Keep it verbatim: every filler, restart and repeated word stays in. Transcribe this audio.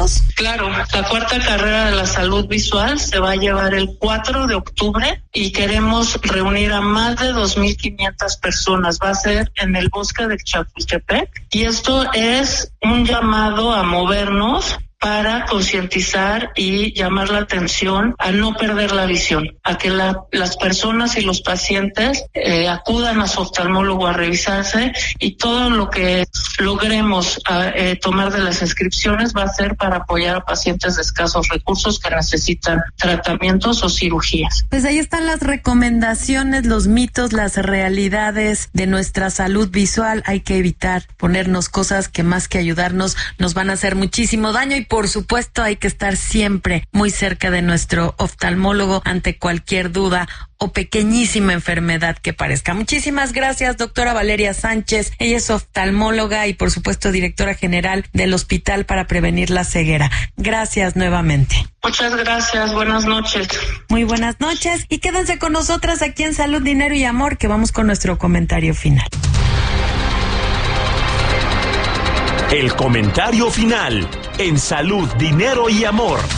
datos? Claro, la cuarta carrera de la salud visual se va a llevar el cuatro de octubre y queremos reunir a más de dos mil quinientas personas. Va a ser en el bosque de Chapultepec y esto es un llamado a movernos para concientizar y llamar la atención a no perder la visión, a que la, las personas y los pacientes eh, acudan a su oftalmólogo a revisarse, y todo lo que logremos a, eh, tomar de las inscripciones va a ser para apoyar a pacientes de escasos recursos que necesitan tratamientos o cirugías. Pues ahí están las recomendaciones, los mitos, las realidades de nuestra salud visual. Hay que evitar ponernos cosas que más que ayudarnos nos van a hacer muchísimo daño, y por supuesto hay que estar siempre muy cerca de nuestro oftalmólogo ante cualquier duda o pequeñísima enfermedad que parezca. Muchísimas gracias, doctora Valeria Sánchez. Ella es oftalmóloga y por supuesto directora general del Hospital para Prevenir la Ceguera. Gracias nuevamente. Muchas gracias, buenas noches. Muy buenas noches y quédense con nosotras aquí en Salud, Dinero y Amor, que vamos con nuestro comentario final. El comentario final en Salud, Dinero y Amor.